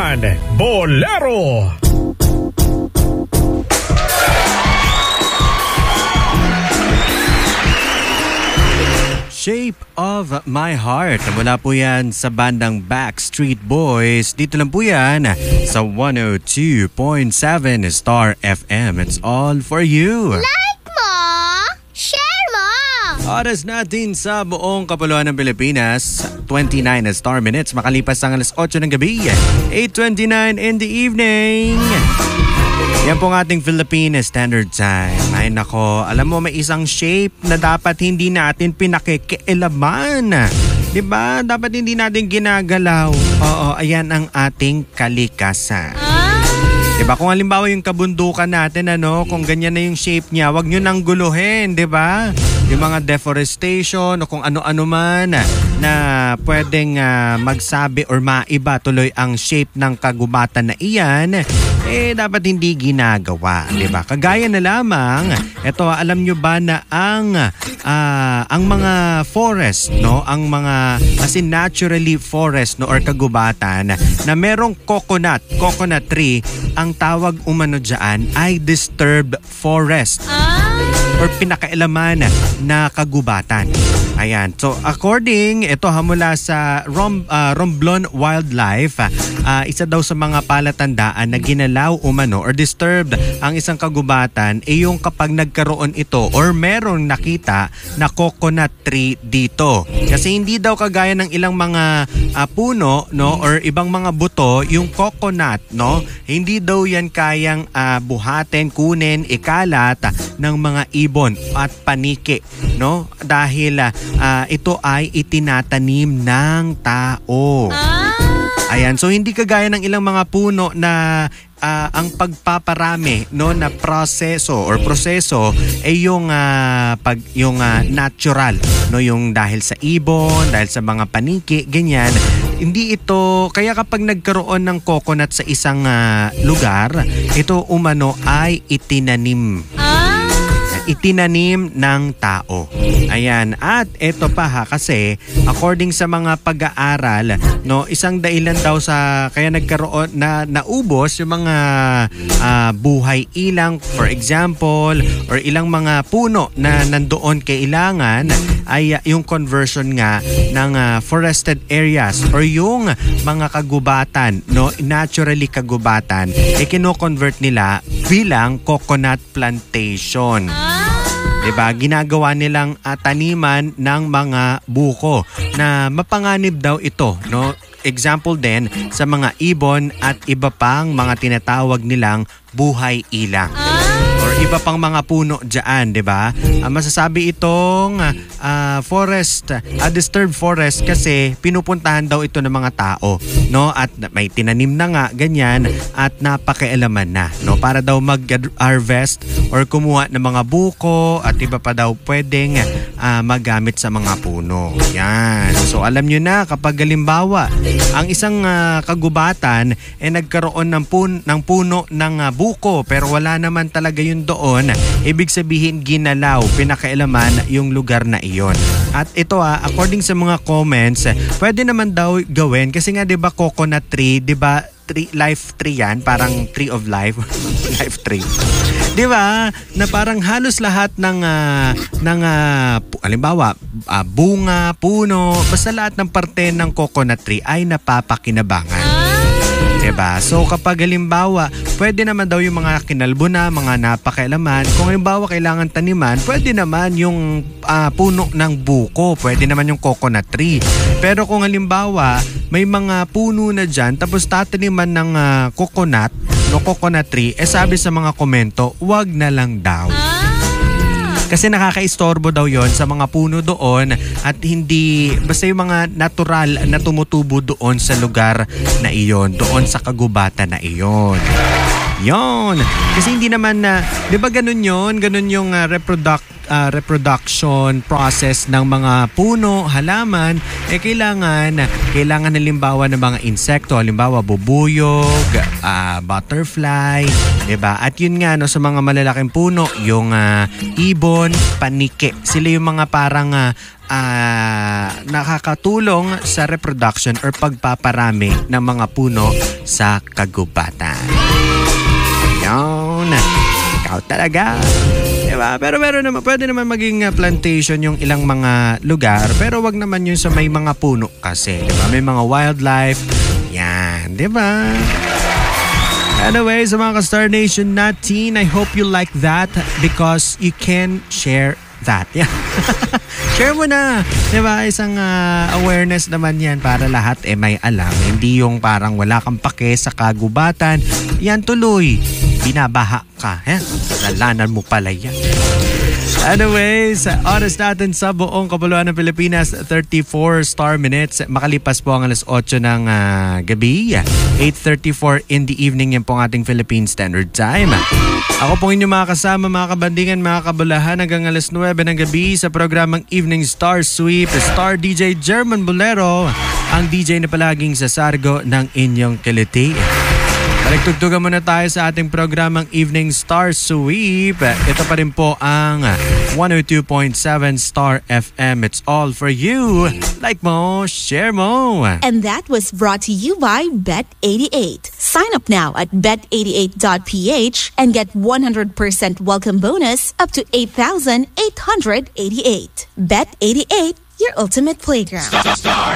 Yan, Bolero. Shape of My Heart. Mula po yan sa bandang Backstreet Boys. Dito lang po yan sa 102.7 Star FM. It's all for you. Like mo! Share mo! Oras natin sa buong kapuluan ng Pilipinas. 29 na Star Minutes. Makalipas ang alas 8 ng gabi. 8:29 in the evening. Yan po ang ating Philippine Standard Time. Ay nako, alam mo may isang shape na dapat hindi natin pinakikialaman. Diba? Dapat hindi natin ginagalaw. Oo, ayan ang ating kalikasan. Diba? Kung halimbawa yung kabundukan natin, kung ganyan na yung shape niya, wag nyo nang guluhin, diba? Yung mga deforestation o kung ano-ano man na pwedeng magsabi or maiba tuloy ang shape ng kagubatan na iyan, dapat hindi ginagawa, diba? Kagaya na lamang, eto, alam nyo ba na ang mga forest, ang mga as in naturally forest or kagubatan na merong coconut tree, ang tawag umano dyan ay disturbed forest or pinakailaman na kagubatan. Ayan. So according ito mula sa Romblon Wildlife, isa daw sa mga palatandaan na ginalaw umano or disturbed ang isang kagubatan yung kapag nagkaroon ito or merong nakita na coconut tree dito. Kasi hindi daw kagaya ng ilang mga puno or ibang mga buto, yung coconut hindi daw yan kayang buhatin, kunin, ikalat ng mga ibon at paniki, dahil ito ay itinatanim ng tao. Ayan, so hindi kagaya ng ilang mga puno na ang pagpaparami na proseso ay yung natural, yung dahil sa ibon, dahil sa mga paniki, ganyan. Hindi ito, kaya kapag nagkaroon ng coconut sa isang lugar, ito umano ay itinanim ng tao. Ayan. At eto pa kasi according sa mga pag-aaral, isang dahilan daw sa kaya nagkaroon na naubos yung mga buhay ilang, for example, or ilang mga puno na nandoon kailangan ay yung conversion nga ng forested areas or yung mga kagubatan, naturally kagubatan, kino-convert nila bilang coconut plantation. Diba? Ginagawa nilang taniman ng mga buko na mapanganib daw ito. Example din sa mga ibon at iba pang mga tinatawag nilang buhay ilang. Or iba pang mga puno dyan, diba? Masasabi itong forest, disturbed forest kasi pinupuntahan daw ito ng mga tao. At may tinanim na nga, ganyan, at napakialaman na. Para daw mag-harvest or kumuha ng mga buko at iba pa daw pwedeng magamit sa mga puno. Yan. So alam nyo na, kapag halimbawa, ang isang kagubatan nagkaroon ng puno ng buko pero wala naman talaga yun doon, ibig sabihin ginalaw, pinakailaman yung lugar na iyon. At ito according sa mga comments, pwede naman daw gawin kasi nga 'di ba coconut tree, 'di ba? Life tree yan, parang tree of life. Life tree. 'Di ba? Na parang halos lahat ng halimbawa, bunga, puno, basta lahat ng parte ng coconut tree ay napapakinabangan. Diba? So kapag halimbawa, pwede naman daw yung mga kinalbo na, mga napakailaman. Kung halimbawa kailangan taniman, pwede naman yung puno ng buko, pwede naman yung coconut tree. Pero kung halimbawa, may mga puno na dyan, tapos tataniman ng coconut tree, sabi sa mga komento, wag na lang daw. Kasi nakakaistorbo daw yon sa mga puno doon at hindi, basta yung mga natural na tumutubo doon sa lugar na iyon, doon sa kagubatan na iyon. Yon. Kasi hindi naman na, di ba ganun yun? Ganun yung reproduction process ng mga puno, halaman. Kailangan halimbawa ng mga insekto, halimbawa bubuyog, butterfly, di ba? At yun nga, no, sa mga malalaking puno, yung ibon, panike. Sila yung mga parang nakakatulong sa reproduction or pagpaparami ng mga puno sa kagubatan. Yan. Ikaw talaga. Diba? Pero naman, pwede naman maging plantation yung ilang mga lugar, pero wag naman yun sa may mga puno kasi. Diba? May mga wildlife. Yan. Diba? Anyway, sa mga ka-Star Nation natin, I hope you like that because you can share that. Yeah. Share mo na. Diba? Isang awareness naman yan para lahat may alam. Hindi yung parang wala kang pake sa kagubatan. Yan tuloy. Binabaha ka. Nalanan mo pala yan. Anyways, oras natin sa buong kapuluan ng Pilipinas, 34 star minutes. Makalipas po ang alas 8 ng gabi. 8:34 in the evening yan po ang ating Philippine Standard Time. Ako pong inyong mga kasama, mga kabandingan, mga kabulahan hanggang alas 9 ng gabi sa programang Evening Star Sweep. Star DJ German Bolero, ang DJ na palaging sasargo ng inyong kiliti. Baligtugtugan muna tayo sa ating programang Evening Star Sweep. Ito pa rin po ang 102.7 Star FM. It's all for you. Like mo, share mo. And that was brought to you by Bet88. Sign up now at bet88.ph and get 100% welcome bonus up to 8,888. Bet88, your ultimate playground. Star